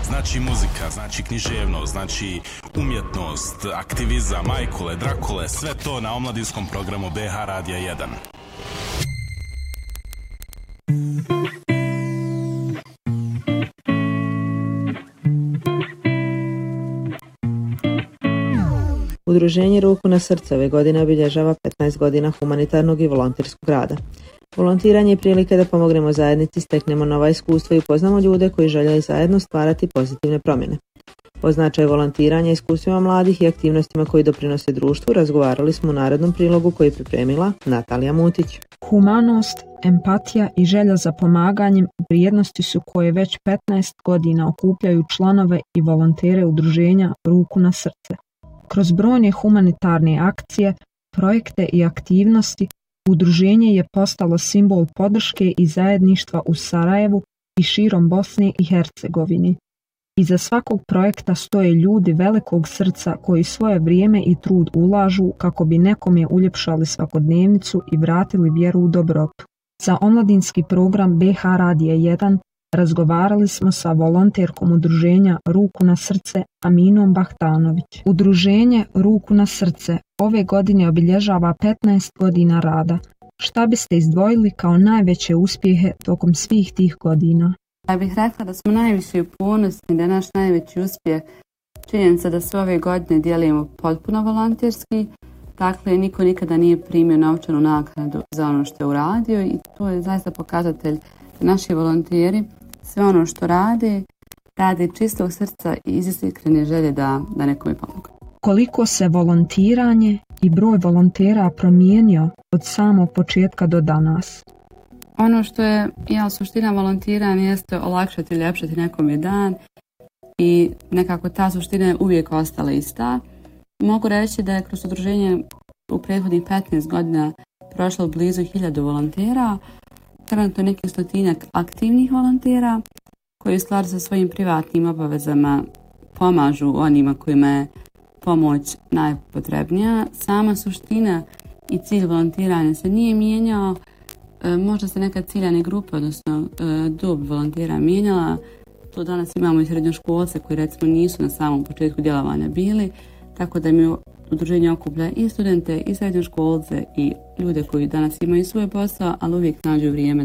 Znači muzika, znači književnost, znači umjetnost, aktivizam, majkule, drakule, sve to na omladinskom programu BH Radija 1. Udruženje Ruku na srce ove godine obilježava 15 godina humanitarnog i volonterskog rada. Volontiranje je prilika da pomognemo zajednici, steknemo nova iskustva i upoznamo ljude koji žele zajedno stvarati pozitivne promjene. O značaju volontiranja, iskustvima mladih i aktivnostima koji doprinose društvu razgovarali smo u narednom prilogu koji je pripremila Natalija Mutić. Humanost, empatija i želja za pomaganjem vrijednosti su koje već 15 godina okupljaju članove i volontere udruženja Ruku na srce. Kroz brojne humanitarne akcije, projekte i aktivnosti, udruženje je postalo simbol podrške i zajedništva u Sarajevu i širom Bosne i Hercegovine. Iza svakog projekta stoje ljudi velikog srca koji svoje vrijeme i trud ulažu kako bi nekome uljepšali svakodnevnicu i vratili vjeru u dobrotu. Za omladinski program BH Radija 1 razgovarali smo sa volonterkom udruženja Ruku na srce Aminom Bahtanović. Udruženje Ruku na srce ove godine obilježava 15 godina rada. Šta biste izdvojili kao najveće uspjehe tokom svih tih godina? Ja bih rekla da smo najviše ponosni, da je naš najveći uspjeh činjenica da sve ove godine dijelimo potpuno volonterski. Dakle, niko nikada nije primio novčanu naknadu za ono što je uradio i to je zaista pokazatelj da naši volonteri sve ono što rade čistog srca i iz iskrene želje da nekome pomogu. Koliko se volontiranje i broj volontera promijenio od samog početka do danas? Ono što je suština volontiranja jeste olakšati i ljepšati nekom dan i nekako ta suština je uvijek ostala ista. Mogu reći da je kroz udruženje u prethodnih 15 godina prošlo blizu 1000 volontera, trenutno nekih 100-tinjak aktivnih volontera koji u skladu sa svojim privatnim obavezama pomažu onima kojima je pomoć najpotrebnija. Sama suština i cilj volontiranja se nije mijenjao, možda se neka ciljane grupe, odnosno dob volontera mijenjala. Tu danas imamo i srednjoškolce koji recimo nisu na samom početku djelovanja bili, tako da mi udruženje okuplja i studente i srednjoškolce i ljude koji danas imaju svoj posao, ali uvijek nađu vrijeme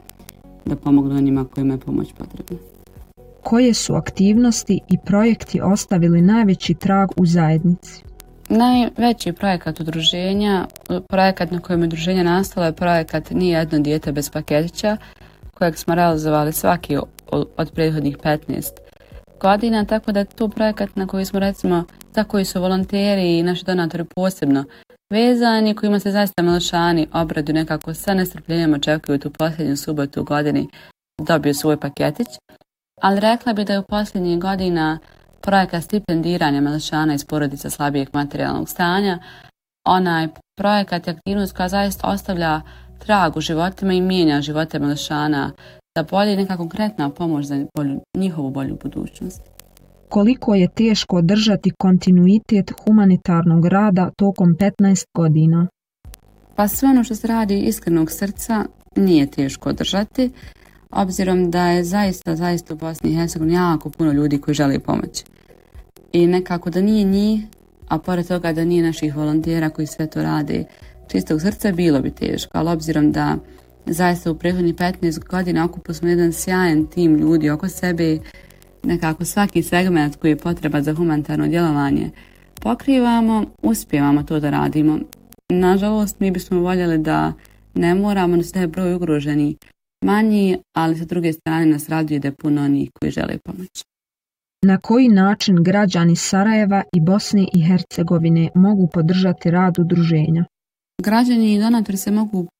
da pomognu onima kojima je pomoć potrebna. Koje su aktivnosti i projekti ostavili najveći trag u zajednici? Najveći projekat udruženja, projekat na kojem je udruženje nastalo je projekat Nije jedno dijete bez paketića, kojeg smo realizovali svaki od prethodnih 15 godina, tako da je to projekat na koji smo recimo, za koji su volonteri i naši donatori posebno vezani, kojima se zaista malošani obraduju nekako sa nestrpljenjem očekuju tu posljednju subotu u godini dobiju svoj paketić. Ali rekla bi da je u posljednjih godina projekat stipendiranja malošana iz porodica slabijeg materijalnog stanja, onaj projekat je aktivnost koja zaista ostavlja trag u životima i mijenja živote malošana da bolje neka konkretna pomoć za njihovu bolju budućnost. Koliko je teško održati kontinuitet humanitarnog rada tokom 15 godina? Pa sve ono što se radi iskrenog srca nije teško održati, obzirom da je zaista u Bosni i Hercegovini jako puno ljudi koji žele pomoći. I nekako da nije njih, a pored toga da nije naših volontera koji sve to rade čistog srca, bilo bi teško. Ali obzirom da zaista u prethodnih 15 godina okupili smo jedan sjajan tim ljudi oko sebe, nekako svaki segment koji je potreba za humanitarno djelovanje pokrivamo, uspijevamo to da radimo. Nažalost, mi bismo voljeli da ne moramo, da se broj ugroženi manji, ali sa druge strane nas raduje da je puno onih koji žele pomoći. Na koji način građani Sarajeva i Bosne i Hercegovine mogu podržati rad udruženja? Građani i donatori se mogu